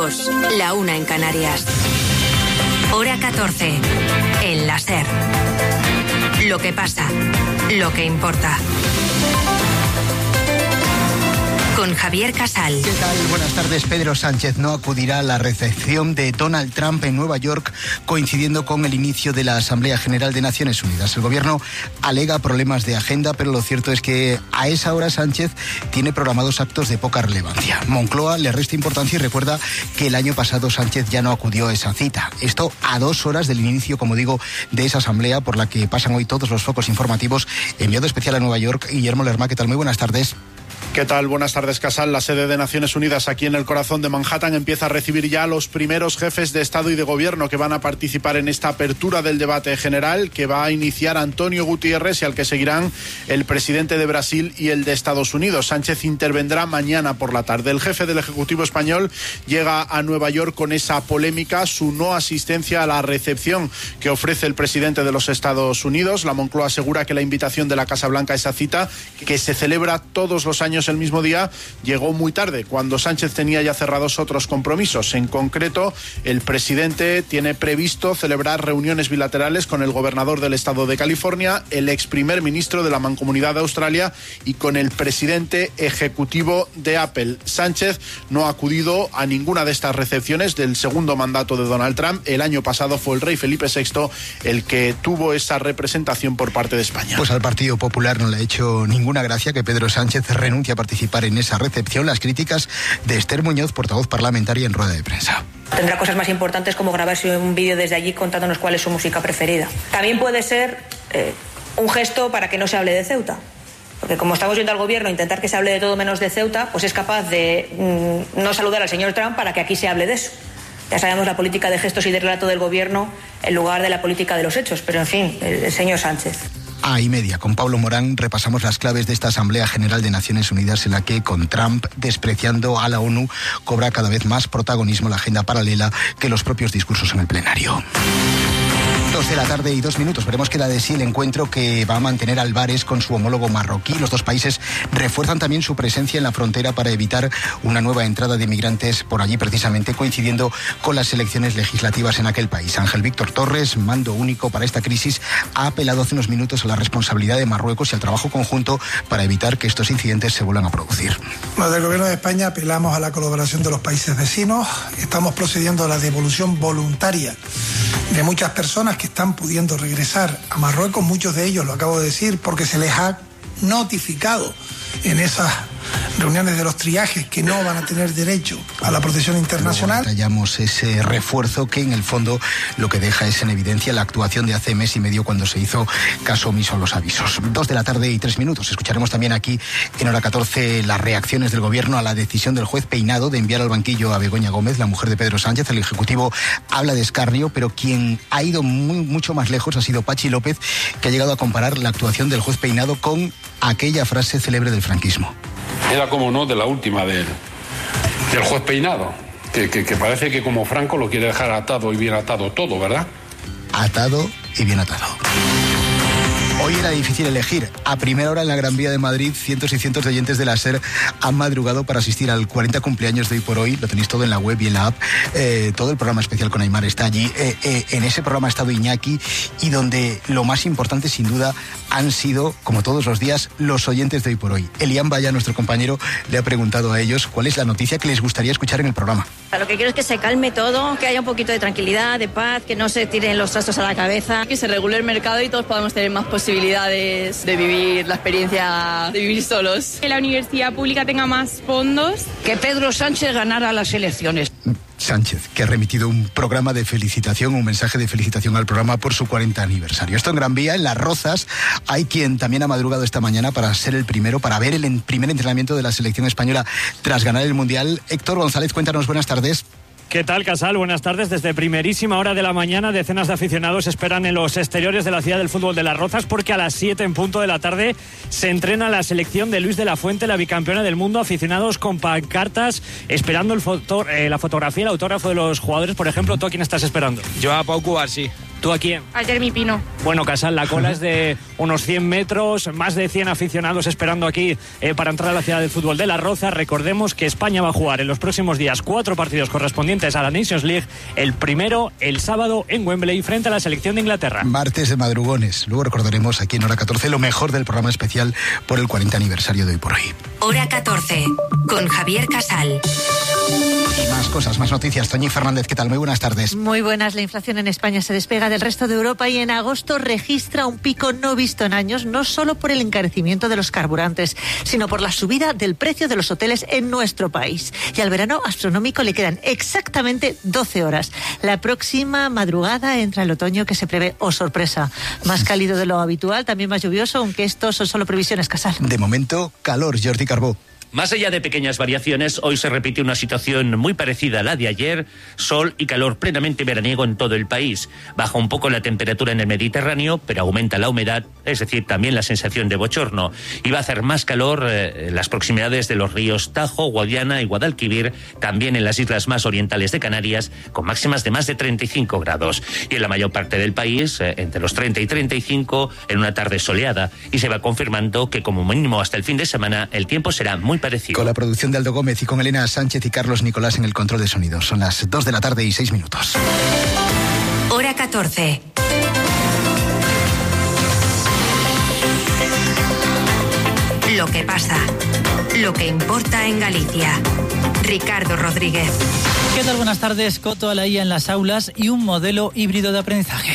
2, la 1 en Canarias. Hora 14, en la SER. Lo que pasa, lo que importa. Con Javier Casal. ¿Qué tal? Buenas tardes. Pedro Sánchez no acudirá a la recepción de Donald Trump en Nueva York, coincidiendo con el inicio de la Asamblea General de Naciones Unidas. El gobierno alega problemas de agenda, pero lo cierto es que a esa hora Sánchez tiene programados actos de poca relevancia. Moncloa le resta importancia y recuerda que el año pasado Sánchez ya no acudió a esa cita. Esto a 2 horas del inicio, como digo, de esa asamblea por la que pasan hoy todos los focos informativos. Enviado especial a Nueva York, Guillermo Lerma. ¿Qué tal? Muy buenas tardes. ¿Qué tal? Buenas tardes, Casal. La sede de Naciones Unidas aquí en el corazón de Manhattan empieza a recibir ya a los primeros jefes de Estado y de Gobierno que van a participar en esta apertura del debate general que va a iniciar Antonio Guterres y al que seguirán el presidente de Brasil y el de Estados Unidos. Sánchez intervendrá mañana por la tarde. El jefe del Ejecutivo español llega a Nueva York con esa polémica, su no asistencia a la recepción que ofrece el presidente de los Estados Unidos. La Moncloa asegura que la invitación de la Casa Blanca a esa cita, que se celebra todos los años el mismo día, llegó muy tarde, cuando Sánchez tenía ya cerrados otros compromisos. En concreto, el presidente tiene previsto celebrar reuniones bilaterales con el gobernador del estado de California, el ex primer ministro de la Mancomunidad de Australia y con el presidente ejecutivo de Apple. Sánchez no ha acudido a ninguna de estas recepciones del segundo mandato de Donald Trump. El año pasado fue el rey Felipe VI el que tuvo esa representación por parte de España. Pues al Partido Popular no le ha hecho ninguna gracia que Pedro Sánchez renuncie a participar en esa recepción. Las críticas de Esther Muñoz, portavoz parlamentaria en rueda de prensa. Tendrá cosas más importantes como grabarse un vídeo desde allí contándonos cuál es su música preferida. También puede ser un gesto para que no se hable de Ceuta. Porque como estamos viendo al gobierno intentar que se hable de todo menos de Ceuta, pues es capaz de no saludar al señor Trump para que aquí se hable de eso. Ya sabemos la política de gestos y de relato del gobierno en lugar de la política de los hechos. Pero en fin, el señor Sánchez. A:30, con Pablo Morán, repasamos las claves de esta Asamblea General de Naciones Unidas en la que, con Trump despreciando a la ONU, cobra cada vez más protagonismo la agenda paralela que los propios discursos en el plenario. 2:02 Veremos qué da de sí el encuentro que va a mantener Álvarez con su homólogo marroquí. Los dos países refuerzan también su presencia en la frontera para evitar una nueva entrada de migrantes por allí, precisamente coincidiendo con las elecciones legislativas en aquel país. Ángel Víctor Torres, mando único para esta crisis, ha apelado hace unos minutos a la responsabilidad de Marruecos y al trabajo conjunto para evitar que estos incidentes se vuelvan a producir. Desde el Gobierno de España apelamos a la colaboración de los países vecinos. Estamos procediendo a la devolución voluntaria de muchas personas que están pudiendo regresar a Marruecos, muchos de ellos, lo acabo de decir, porque se les ha notificado en esas reuniones de los triajes que no van a tener derecho a la protección internacional. Detallamos ese refuerzo que en el fondo lo que deja es en evidencia la actuación de hace mes y medio cuando se hizo caso omiso a los avisos. 2:03 Escucharemos también aquí en hora 14 las reacciones del gobierno a la decisión del juez Peinado de enviar al banquillo a Begoña Gómez, la mujer de Pedro Sánchez. El Ejecutivo habla de escarnio, pero quien ha ido mucho más lejos ha sido Pachi López, que ha llegado a comparar la actuación del juez Peinado con aquella frase célebre del franquismo. Era, como no, de la última del juez Peinado, que parece que como Franco lo quiere dejar atado y bien atado todo, ¿verdad? Atado y bien atado. Hoy era difícil elegir. A primera hora en la Gran Vía de Madrid, cientos y cientos de oyentes de la SER han madrugado para asistir al 40 cumpleaños de Hoy por Hoy. Lo tenéis todo en la web y en la app. Todo el programa especial con Aimar está allí. En ese programa ha estado Iñaki y donde lo más importante, sin duda, han sido, como todos los días, los oyentes de Hoy por Hoy. Elian Vaya, nuestro compañero, le ha preguntado a ellos cuál es la noticia que les gustaría escuchar en el programa. Lo que quiero es que se calme todo, que haya un poquito de tranquilidad, de paz, que no se tiren los trastos a la cabeza. Que se regule el mercado y todos podamos tener más posibilidades de vivir la experiencia de vivir solos. Que la universidad pública tenga más fondos. Que Pedro Sánchez ganara las elecciones. Sánchez, que ha remitido un programa de felicitación, un mensaje de felicitación al programa por su 40 aniversario. Esto en Gran Vía, en Las Rozas, hay quien también ha madrugado esta mañana para ser el primero, para ver el primer entrenamiento de la selección española tras ganar el Mundial. Héctor González, cuéntanos, buenas tardes. ¿Qué tal, Casal? Buenas tardes. Desde primerísima hora de la mañana, decenas de aficionados esperan en los exteriores de la ciudad del fútbol de Las Rozas porque a las 7 en punto de la tarde se entrena la selección de Luis de la Fuente, la bicampeona del mundo. Aficionados con pancartas esperando la fotografía, el autógrafo de los jugadores. Por ejemplo, ¿tú a quién estás esperando? Yo a Pau Cubarsí. ¿Tú a quién? A Jeremy Pino. Bueno, Casal, la cola es de unos 100 metros, más de 100 aficionados esperando aquí para entrar a la ciudad del fútbol de Las Rozas. Recordemos que España va a jugar en los próximos días 4 partidos correspondientes a la Nations League. El primero, el sábado, en Wembley, frente a la selección de Inglaterra. Martes de madrugones. Luego recordaremos aquí en Hora 14 lo mejor del programa especial por el 40 aniversario de Hoy por Hoy. Hora 14, con Javier Casal. Y más cosas, más noticias. Toñi Fernández, ¿qué tal? Muy buenas tardes. Muy buenas. La inflación en España se despega del resto de Europa y en agosto registra un pico no visto en años, no solo por el encarecimiento de los carburantes, sino por la subida del precio de los hoteles en nuestro país. Y al verano astronómico le quedan exactamente 12 horas. La próxima madrugada entra el otoño que se prevé, oh sorpresa, más cálido de lo habitual, también más lluvioso, aunque estos son solo previsiones, Casal. De momento, calor, Jordi Carbó. Más allá de pequeñas variaciones, hoy se repite una situación muy parecida a la de ayer, sol y calor plenamente veraniego en todo el país. Baja un poco la temperatura en el Mediterráneo, pero aumenta la humedad, es decir, también la sensación de bochorno. Y va a hacer más calor en las proximidades de los ríos Tajo, Guadiana y Guadalquivir, también en las islas más orientales de Canarias, con máximas de más de 35 grados. Y en la mayor parte del país, entre los 30 y 35, en una tarde soleada. Y se va confirmando que como mínimo hasta el fin de semana el tiempo será muy parecido. Con la producción de Aldo Gómez y con Elena Sánchez y Carlos Nicolás en el control de sonido. Son las 2 de la tarde y 6 minutos. Hora 14. Lo que pasa, lo que importa en Galicia. Ricardo Rodríguez. ¿Qué tal? Buenas tardes. Coto a la IA en las aulas y un modelo híbrido de aprendizaje.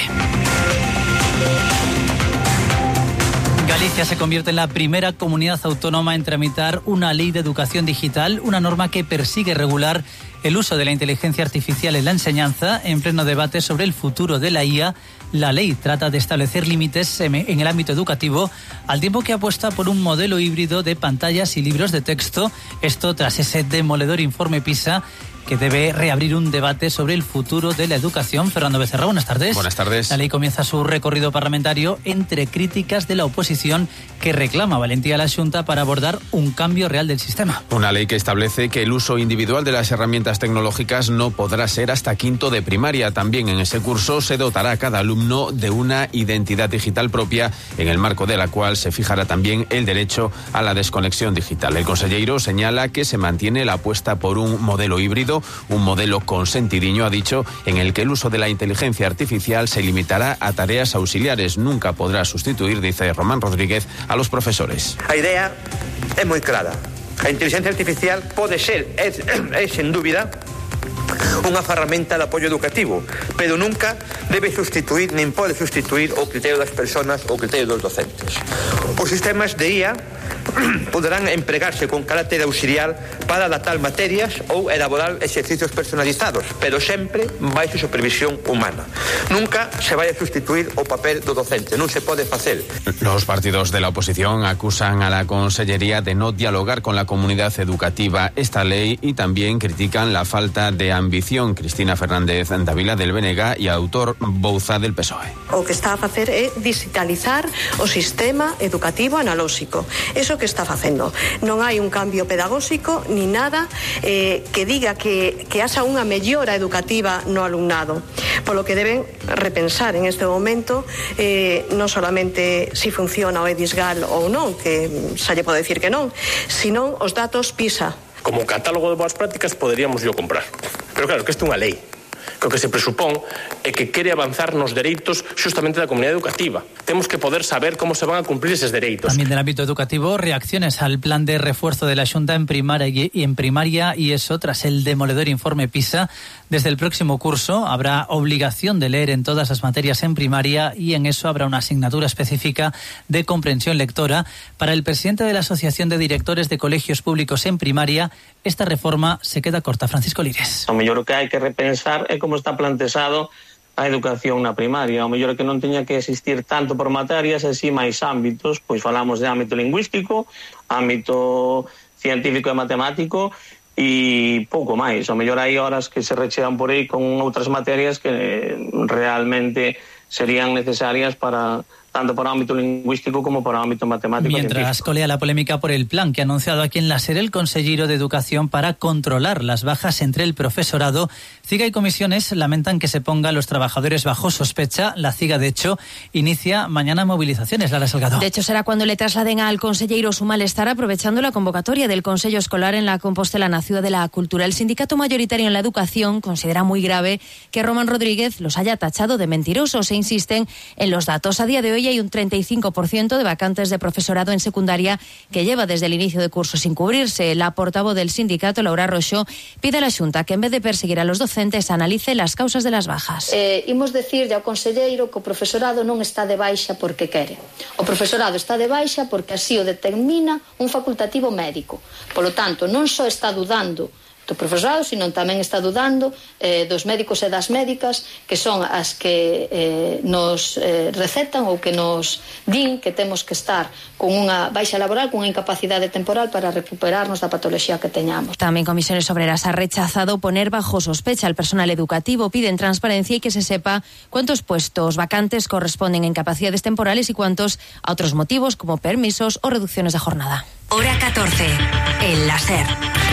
Galicia se convierte en la primera comunidad autónoma en tramitar una ley de educación digital, una norma que persigue regular el uso de la inteligencia artificial en la enseñanza. En pleno debate sobre el futuro de la IA, la ley trata de establecer límites en el ámbito educativo, al tiempo que apuesta por un modelo híbrido de pantallas y libros de texto. Esto tras ese demoledor informe PISA, que debe reabrir un debate sobre el futuro de la educación. Fernando Becerra, buenas tardes. Buenas tardes. La ley comienza su recorrido parlamentario entre críticas de la oposición que reclama valentía a la Xunta para abordar un cambio real del sistema. Una ley que establece que el uso individual de las herramientas tecnológicas no podrá ser hasta quinto de primaria. También en ese curso se dotará a cada alumno de una identidad digital propia, en el marco de la cual se fijará también el derecho a la desconexión digital. El conselleiro señala que se mantiene la apuesta por un modelo híbrido, un modelo consentidiño, ha dicho, en el que el uso de la inteligencia artificial se limitará a tareas auxiliares. Nunca podrá sustituir, dice Román Rodríguez, a los profesores. A idea é moi clara. A inteligencia artificial pode ser, é sen dúbida, unha ferramenta de apoio educativo, pero nunca debe sustituir, nin pode sustituir o criterio das persoas ou o criterio dos docentes. Os sistemas de IA poderán empregarse con carácter auxiliar para adaptar materias ou elaborar exercicios personalizados, pero sempre baixo supervisión humana. Nunca se vai a sustituir o papel do docente, non se pode facer. Los partidos de la oposición acusan a la Consellería de no dialogar con la comunidad educativa esta ley y también critican la falta de ambición. Cristina Fernández Dávila del BNG e autor Bouza del PSOE. O que está a facer é digitalizar o sistema educativo analóxico. Eso que está facendo. Non hai un cambio pedagóxico ni nada que diga que haxa unha mellora educativa no alumnado. Polo que deben repensar en este momento non solamente si funciona o EDISGAL ou non, que xa lle pode decir que non, sino os datos PISA. Como catálogo de boas prácticas poderíamos yo comprar. Pero claro, que isto é unha lei. Que o que se presupón é que quere avanzar nos dereitos justamente da comunidade educativa. Temos que poder saber como se van a cumplir eses dereitos. También del ámbito educativo, reacciones al plan de refuerzo de la Xunta en primaria y eso tras el demoledor informe PISA. Desde el próximo curso habrá obligación de leer en todas las materias en primaria y en eso habrá una asignatura específica de comprensión lectora. Para el presidente de la Asociación de Directores de Colegios Públicos en Primaria, esta reforma se queda corta. Francisco Lires. O mellor o que hai que repensar é como está plantexado a educación na primaria. O mellor é que non teña que existir tanto por materias e si máis ámbitos, pois falamos de ámbito lingüístico, ámbito científico e matemático e pouco máis. O mellor hai horas que se rechean por aí con outras materias que realmente serían necesarias para tanto por ámbito lingüístico como por ámbito matemático. Mientras colea la polémica por el plan que ha anunciado aquí en la SER el consellero de Educación para controlar las bajas entre el profesorado, CIGA y comisiones lamentan que se ponga a los trabajadores bajo sospecha. La CIGA, de hecho, inicia mañana movilizaciones. Lara Salgado. De hecho, será cuando le trasladen al consellero su malestar, aprovechando la convocatoria del Consello Escolar en la Compostela na Ciudad de la Cultura. El sindicato mayoritario en la educación considera muy grave que Román Rodríguez los haya tachado de mentirosos e insisten en los datos. A día de hoy hay un 35% de vacantes de profesorado en secundaria que lleva desde el inicio de curso sin cubrirse. La portavoz del sindicato, Laura Roxo, pide a la Xunta que en vez de perseguir a los docentes analice las causas de las bajas. Imos decirlle ao conselleiro que o profesorado non está de baixa porque quere. O profesorado está de baixa porque así o determina un facultativo médico. Polo tanto, non só está dudando do profesorado, sino tamén está dudando dos médicos e das médicas, que son as que nos recetan ou que nos din que temos que estar con unha baixa laboral, con unha incapacidade temporal para recuperarnos da patoloxía que teñamos. Tamén Comisiones Obreras ha rechazado poner bajo sospecha al personal educativo. Piden transparencia y que se sepa cuántos puestos vacantes corresponden a incapacidades temporales y cuántos a otros motivos como permisos o reducciones de jornada. Hora 14, en la SER.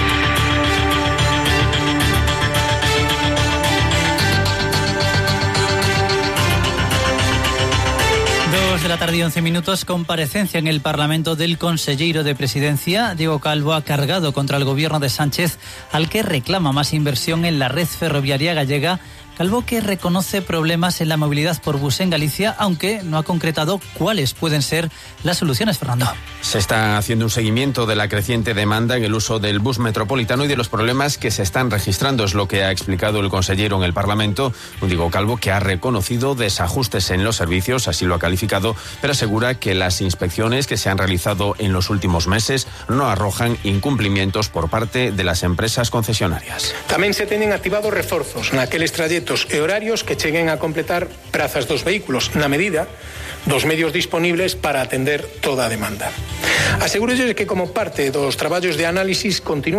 2:11 comparecencia en el Parlamento del consellero de Presidencia. Diego Calvo ha cargado contra el gobierno de Sánchez, al que reclama más inversión en la red ferroviaria gallega. Calvo, que reconoce problemas en la movilidad por bus en Galicia, aunque no ha concretado cuáles pueden ser las soluciones, Fernando. Se está haciendo un seguimiento de la creciente demanda en el uso del bus metropolitano y de los problemas que se están registrando, es lo que ha explicado el consellero en el Parlamento. Un Diego Calvo que ha reconocido desajustes en los servicios, así lo ha calificado, pero asegura que las inspecciones que se han realizado en los últimos meses no arrojan incumplimientos por parte de las empresas concesionarias. Tamén se teñen activado reforzos naqueles trayectos e horarios que cheguen a completar prazas dos vehículos na medida dos medios disponibles para atender toda a demanda. Asegúrolles que como parte dos traballos de análisis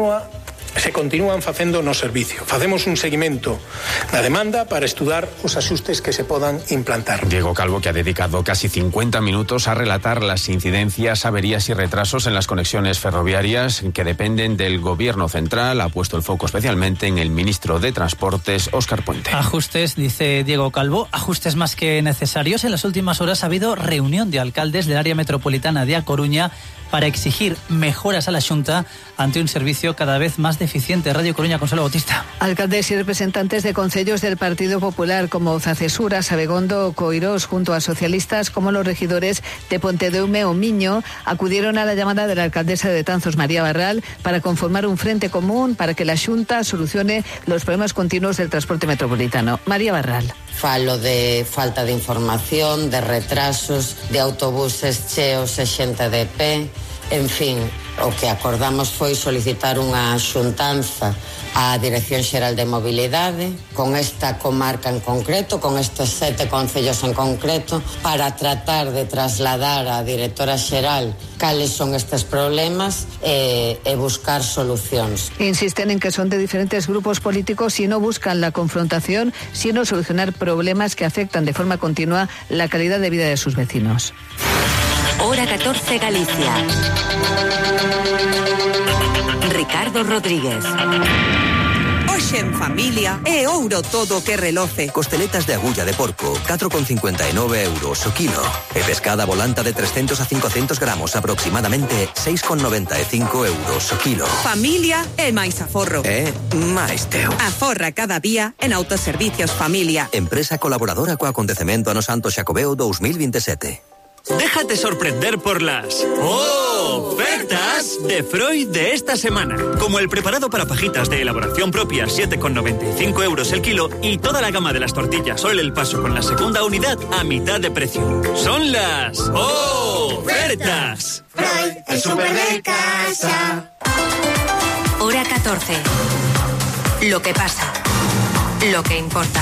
se continúan facendo no servicio. Facemos un seguimento da demanda para estudar os axustes que se podan implantar. Diego Calvo, que ha dedicado casi 50 minutos a relatar las incidencias, averías y retrasos en las conexiones ferroviarias que dependen del gobierno central, ha puesto el foco especialmente en el ministro de Transportes, Óscar Puente. Ajustes, dice Diego Calvo, ajustes más que necesarios. En las últimas horas ha habido reunión de alcaldes del área metropolitana de A Coruña para exigir mejoras a la Xunta ante un servicio cada vez más deficiente. Radio Coruña, Consuelo Bautista. Alcaldes y representantes de concellos del Partido Popular como Zacesura, Sabegondo o Coirós, junto a socialistas como los regidores de Pontedeume o Miño, acudieron a la llamada de la alcaldesa de Betanzos, María Barral, para conformar un frente común para que la Xunta solucione los problemas continuos del transporte metropolitano. María Barral. Falo de falta de información, de retrasos, de autobuses cheos e xente de pé. En fin, o que acordamos foi solicitar unha xuntanza á Dirección Xeral de Mobilidade con esta comarca en concreto, con estes 7 concellos en concreto, para tratar de trasladar á Directora Xeral cales son estes problemas e buscar solucións. Insisten en que son de diferentes grupos políticos y no buscan la confrontación, sino solucionar problemas que afectan de forma continua la calidad de vida de sus vecinos. Hora 14, Galicia. Ricardo Rodríguez. Hoxe en familia é ouro todo que reloce. Costeletas de agulla de porco, 4,59 euros o kilo. E pescada volanta de 300 a 500 gramos, aproximadamente 6,95 euros o kilo. Familia é máis aforro. É máis teu. Aforra cada día en Autoservicios Familia. Empresa colaboradora co acontecemento Ano Santo Xacobeo 2027. Déjate sorprender por las ofertas de Freud de esta semana. Como el preparado para fajitas de elaboración propia, 7,95 euros el kilo, y toda la gama de las tortillas Sol El Paso con la segunda unidad a mitad de precio. Son las ofertas. Freud, el súper de casa. Hora 14. Lo que pasa. Lo que importa.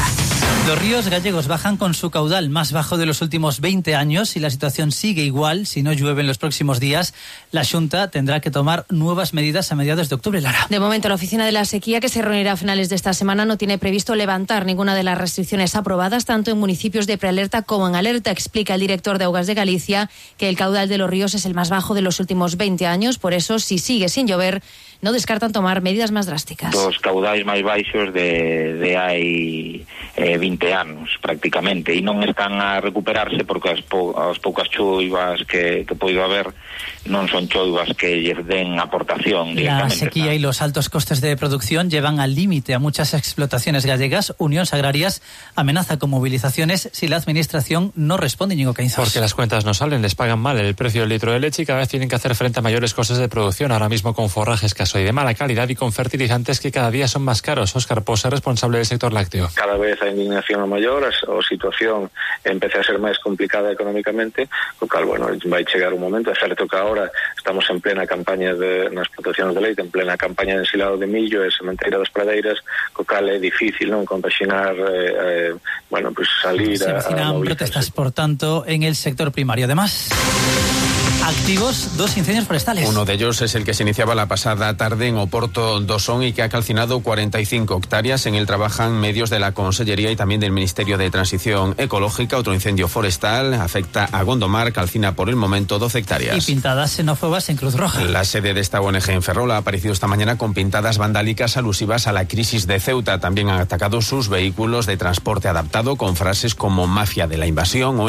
Los ríos gallegos bajan con su caudal más bajo de los últimos 20 años y la situación sigue igual. Si no llueve en los próximos días, la Xunta tendrá que tomar nuevas medidas a mediados de octubre, Lara. De momento, la Oficina de la Sequía, que se reunirá a finales de esta semana, no tiene previsto levantar ninguna de las restricciones aprobadas, tanto en municipios de prealerta como en alerta. Explica el director de Augas de Galicia que el caudal de los ríos es el más bajo de los últimos 20 años. Por eso, si sigue sin llover, no descartan tomar medidas más drásticas. Los caudais máis baixos de hai 20 anos, prácticamente, e non están a recuperarse porque as poucas choivas que poido haber non son choivas que lle den aportación directamente. La sequía y los altos costes de producción llevan al límite a muchas explotaciones gallegas. Unións Agrarias amenaza con movilizaciones si la administración no responde. Ñigo Caínzos. Porque las cuentas no salen, les pagan mal el precio del litro de leche y cada vez tienen que hacer frente a mayores costes de producción, ahora mismo con forraje escaso y de mala calidad y con fertilizantes que cada día son más caros. Óscar Posa, responsable del sector lácteo. Cada vez a indignación é maior, a situación empeza a ser máis complicada económicamente, co cal, vai chegar un momento. É certo que agora estamos en plena campaña nas explotacións de leite, en plena campaña de ensilado de millo e sementeira das pradeiras, co cal é difícil compaxinar, salir Se avecinan protestas, por tanto, en el sector primario. Además, activos 2 incendios forestales. Uno de ellos es el que se iniciaba la pasada tarde en Oporto do Son y que ha calcinado 45 hectáreas. En él trabajan medios de la Consellería y también del Ministerio de Transición Ecológica. Otro incendio forestal afecta a Gondomar, calcina por el momento 12 hectáreas. Y pintadas xenófobas en Cruz Roja. La sede de esta ONG en Ferrol ha aparecido esta mañana con pintadas vandálicas alusivas a la crisis de Ceuta. También han atacado sus vehículos de transporte adaptado con frases como mafia de la invasión o